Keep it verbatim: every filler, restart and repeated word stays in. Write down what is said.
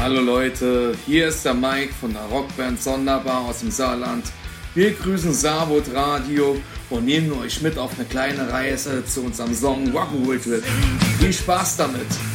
Hallo Leute, hier ist der Mike von der Rockband Sonderbar aus dem Saarland. Wir grüßen Saarwood Radio und nehmen euch mit auf eine kleine Reise zu unserem Song Rock'n'Roll Trip. Viel Spaß damit!